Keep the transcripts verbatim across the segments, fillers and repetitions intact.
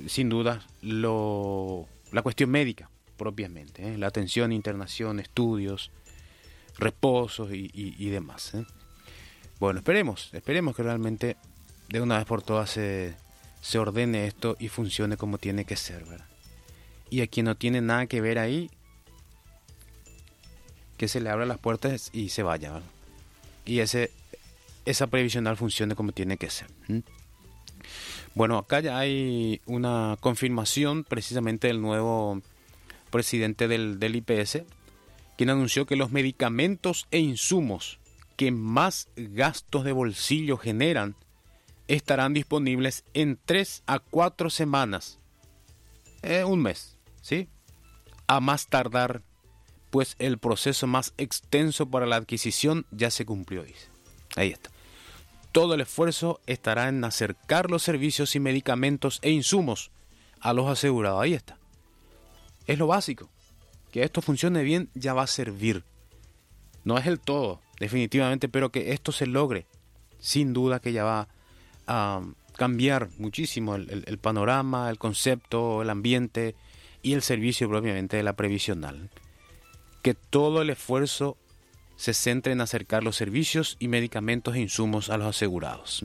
sin duda lo, la cuestión médica propiamente, ¿eh? La atención, internación, estudios, reposos y, y, y demás, ¿eh? Bueno, esperemos, esperemos que realmente de una vez por todas se, se ordene esto y funcione como tiene que ser, ¿verdad? Y a quien no tiene nada que ver ahí, que se le abra las puertas y se vaya, ¿verdad? Y ese, esa previsional funcione como tiene que ser. ¿Mm? Bueno, acá ya hay una confirmación precisamente del nuevo presidente del, del I P S, quien anunció que los medicamentos e insumos que más gastos de bolsillo generan estarán disponibles en tres a cuatro semanas, eh, un mes, ¿sí? A más tardar, pues el proceso más extenso para la adquisición ya se cumplió, dice. Ahí está. Todo el esfuerzo estará en acercar los servicios y medicamentos e insumos a los asegurados. Ahí está. Es lo básico. Que esto funcione bien ya va a servir. No es el todo, definitivamente, pero que esto se logre, sin duda que ya va a cambiar muchísimo el, el, el panorama, el concepto, el ambiente y el servicio propiamente de la previsional. Que todo el esfuerzo se centre en acercar los servicios y medicamentos e insumos a los asegurados.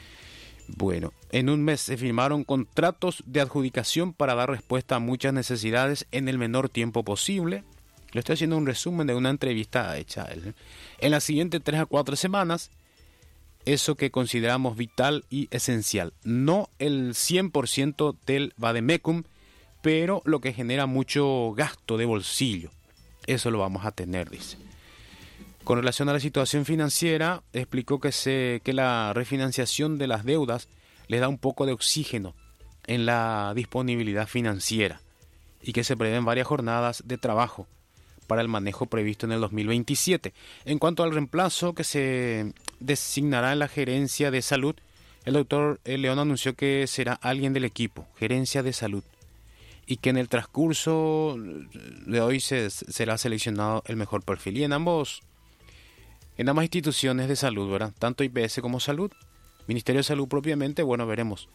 Bueno, en un mes se firmaron contratos de adjudicación para dar respuesta a muchas necesidades en el menor tiempo posible. Le estoy haciendo un resumen de una entrevista hecha a él. En las siguientes tres a cuatro semanas, eso que consideramos vital y esencial. No el cien por ciento del vademecum, pero lo que genera mucho gasto de bolsillo. Eso lo vamos a tener, dice. Con relación a la situación financiera, explicó que, se, que la refinanciación de las deudas les da un poco de oxígeno en la disponibilidad financiera y que se prevén varias jornadas de trabajo para el manejo previsto en el dos mil veintisiete. En cuanto al reemplazo que se designará en la gerencia de salud, el doctor León anunció que será alguien del equipo, gerencia de salud, y que en el transcurso de hoy se, será seleccionado el mejor perfil. Y en ambos... En ambas instituciones de salud, ¿verdad? Tanto I P S como salud, Ministerio de Salud propiamente, bueno, veremos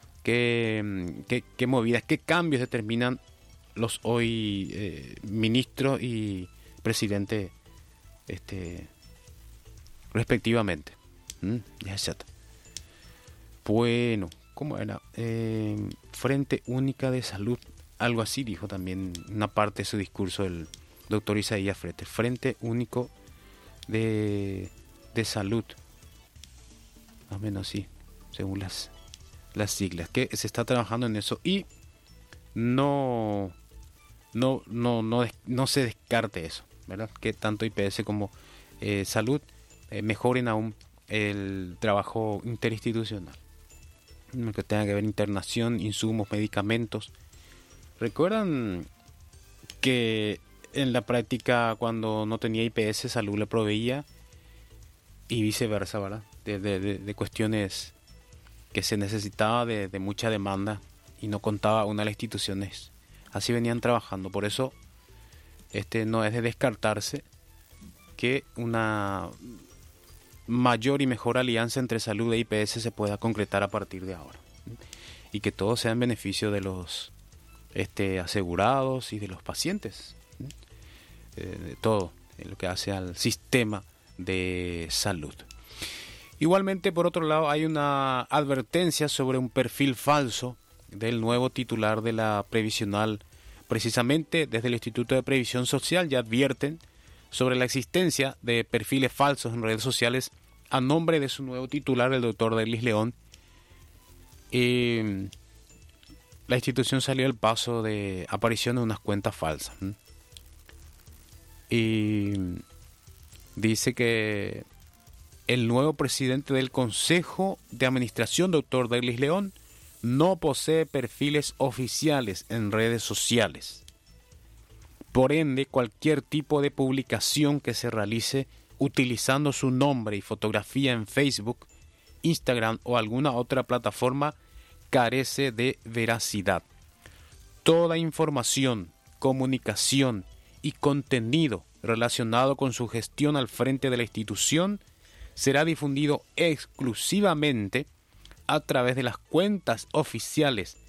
qué, qué, qué movidas, qué cambios determinan los hoy eh, ministros y presidente este, respectivamente. ¿Mm? Ya está. Bueno, ¿cómo era? Eh, Frente Única de Salud, algo así dijo también una parte de su discurso el doctor Isaías Frete. Frente Único De, de salud, más o menos así, según las, las siglas, que se está trabajando en eso y no no no no, no se descarte eso, ¿verdad? Que tanto I P S como eh, salud eh, mejoren aún el trabajo interinstitucional, que tenga que ver internación, insumos, medicamentos. ¿Recuerdan que en la práctica, cuando no tenía I P S, salud le proveía y viceversa, ¿verdad? De, de, de, de cuestiones que se necesitaba de, de mucha demanda y no contaba una de las instituciones. Así venían trabajando. Por eso este no es de descartarse que una mayor y mejor alianza entre salud e I P S se pueda concretar a partir de ahora. Y que todo sea en beneficio de los este, asegurados y de los pacientes. De todo en lo que hace al sistema de salud. Igualmente, por otro lado, hay una advertencia sobre un perfil falso del nuevo titular de la previsional. Precisamente desde el Instituto de Previsión Social ya advierten sobre la existencia de perfiles falsos en redes sociales a nombre de su nuevo titular, el doctor Derlis León. Eh, la institución salió al paso de aparición de unas cuentas falsas. ¿Mm? Y dice que el nuevo presidente del Consejo de Administración, doctor Derlis León, no posee perfiles oficiales en redes sociales. Por ende, cualquier tipo de publicación que se realice utilizando su nombre y fotografía en Facebook, Instagram o alguna otra plataforma carece de veracidad. Toda información, comunicación y contenido relacionado con su gestión al frente de la institución será difundido exclusivamente a través de las cuentas oficiales